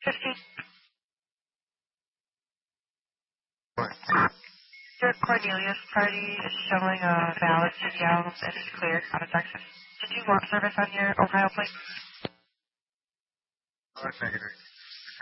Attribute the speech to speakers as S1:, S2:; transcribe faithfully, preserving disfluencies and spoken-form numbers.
S1: fifteen. Your Cornelius party is showing a valid C D L and is cleared out of Texas. Did you want service on your Ohio plate?
S2: Oh, negative.